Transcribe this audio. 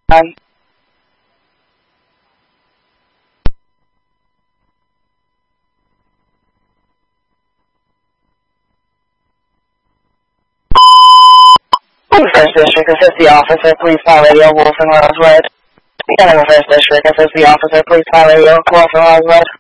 First District, assist the officer, please call radio, Wolf and Roswood. Again, in the First District, assist the officer, please call radio, Wolf and Roswood.